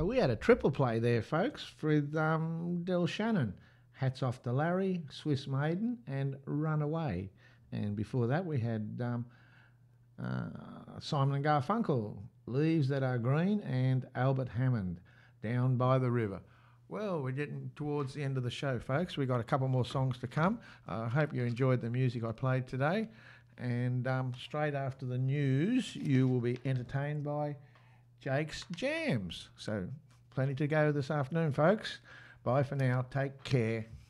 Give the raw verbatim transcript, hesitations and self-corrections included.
Uh, we had a triple play there, folks, with um, Del Shannon. Hats Off to Larry, Swiss Maiden, and Runaway. And before that, we had um, uh, Simon and Garfunkel, Leaves That Are Green, and Albert Hammond, Down by the River. Well, we're getting towards the end of the show, folks. We've got a couple more songs to come. I uh, hope you enjoyed the music I played today. And um, straight after the news, you will be entertained by Jake's Jams. So plenty to go this afternoon, folks. Bye for now. Take care.